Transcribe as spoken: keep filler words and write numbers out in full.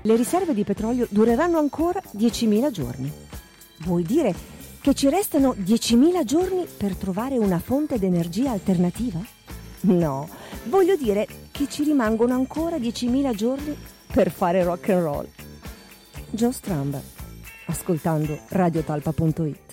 le riserve di petrolio dureranno ancora diecimila giorni. Vuol dire che ci restano diecimila giorni per trovare una fonte d'energia alternativa? No, voglio dire che ci rimangono ancora diecimila giorni per fare rock and roll. Joe Strummer, ascoltando radiotalpa punto it.